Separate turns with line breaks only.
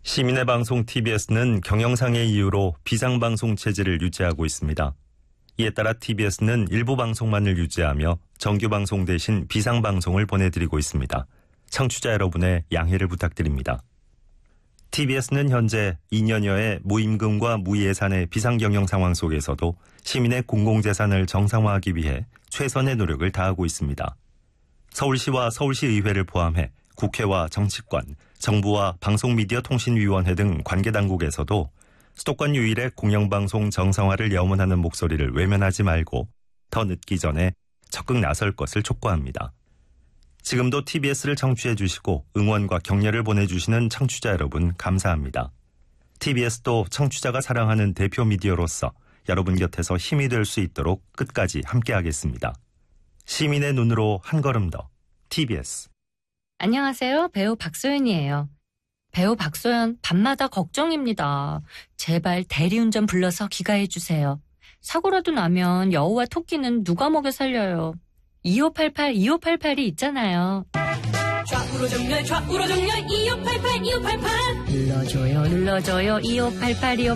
시민의 방송 TBS는 경영상의 이유로 비상방송 체제를 유지하고 있습니다. 이에 따라 TBS는 일부 방송만을 유지하며 정규방송 대신 비상방송을 보내드리고 있습니다. 청취자 여러분의 양해를 부탁드립니다. TBS는 현재 2년여의 무임금과 무예산의 비상경영 상황 속에서도 시민의 공공재산을 정상화하기 위해 최선의 노력을 다하고 있습니다. 서울시와 서울시의회를 포함해 국회와 정치권, 정부와 방송미디어통신위원회 등 관계당국에서도 수도권 유일의 공영방송 정상화를 염원하는 목소리를 외면하지 말고 더 늦기 전에 적극 나설 것을 촉구합니다. 지금도 TBS를 청취해 주시고 응원과 격려를 보내주시는 청취자 여러분 감사합니다. TBS도 청취자가 사랑하는 대표 미디어로서 여러분 곁에서 힘이 될 수 있도록 끝까지 함께하겠습니다. 시민의 눈으로 한 걸음 더 TBS.
안녕하세요. 배우 박소연이에요. 배우 박소연 밤마다 걱정입니다. 제발 대리운전 불러서 귀가해 주세요. 사고라도 나면 여우와 토끼는 누가 먹여 살려요. 2588 있잖아요.
좌우로 정렬 2588 2588
눌러줘요 2588